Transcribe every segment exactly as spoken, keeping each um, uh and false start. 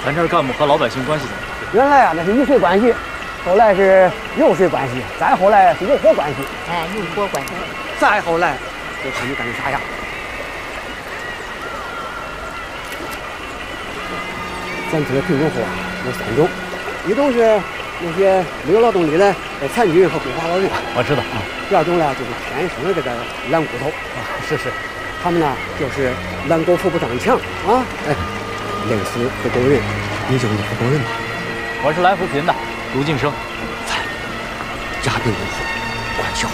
咱这儿干部和老百姓关系怎么样？ 原来啊，那是一水关系，后来是六水关系，再后来是油火关系。 哎，油火关系。 再后来就看你干成啥样。咱这个贫困户啊，有三种，一种是那些没有劳动力的残疾人和孤寡老人。 我知道啊。 第二种呢，就是天生的这个懒骨头啊，是是， 他们呢就是懒狗扶不上墙啊，哎，累死不够人，你就是不够人吧？ 我是来扶贫的，卢晋生。 在家贫如虎，管教。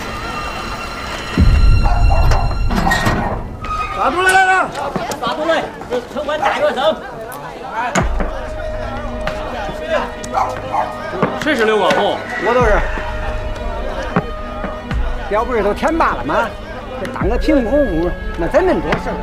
大都来来了， 大都来，是城管大学生。 谁是刘广富？ 我都是。要不是都天罢了吗？这当个贫困户，那怎恁多事儿？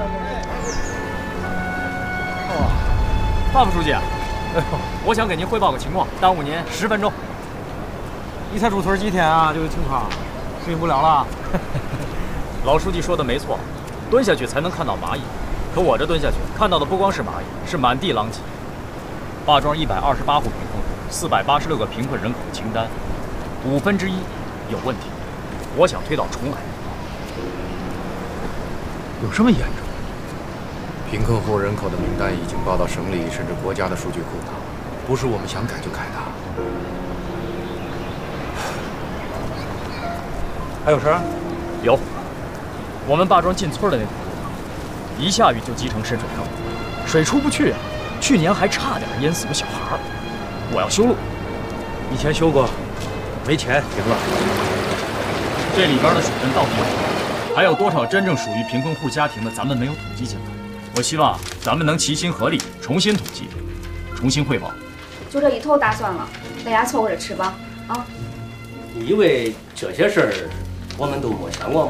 哦，范副书记，哎呦，我想给您汇报个情况，耽误您十分钟。 你才驻村几天啊？这个情况，适应不了了。 老书记说的没错，蹲下去才能看到蚂蚁，可我这蹲下去看到的不光是蚂蚁，是满地狼藉。坝庄一百二十八户贫困户，四百八十六个贫困人口的清单，五分之一有问题。我想推到重来。 有这么严重？贫困户人口的名单已经报到省里甚至国家的数据库了，不是我们想改就改的。 还有事儿？ 有。我们坝庄进村的那条路，一下雨就积成深水坑，水出不去啊！去年还差点淹死个小孩儿。我要修路。 以前修过，没钱停了。 这里边的水分到底有多少？还有多少真正属于贫困户家庭的，咱们没有统计进来。我希望咱们能齐心合力，重新统计，重新汇报。 就这一头打算了，大家凑合着吃吧，啊！ 你以为这些事儿我们都没想过吗？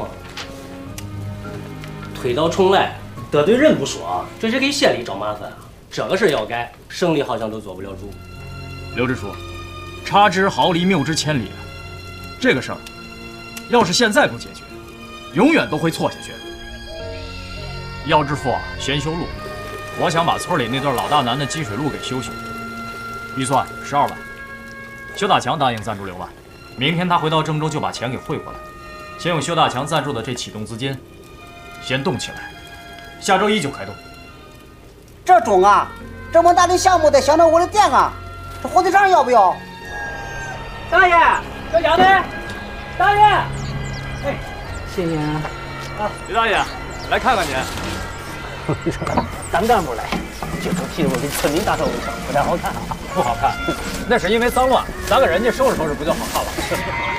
推倒重来，得罪人不说，这是给县里找麻烦啊！这个事儿要改，省里好像都做不了主。 刘支书，差之毫厘，谬之千里。这个事儿，要是现在不解决，永远都会错下去。要致富啊，先修路。我想把村里那段老大难的积水路给修修，预算十二万。邱大强答应赞助六万，明天他回到郑州就把钱给汇过来。先用邱大强赞助的这启动资金，先动起来，下周一就开动。 这中啊！这么大的项目得想到我的店啊！这火腿肠要不要？ 大爷，这家的，大爷， 哎，谢谢啊！ 啊，李大爷，来看看您。 当干部来，这手替我给村民打扫卫生，不太好看啊。 不好看，那是因为脏乱，咱给人家收拾收拾不就好看了？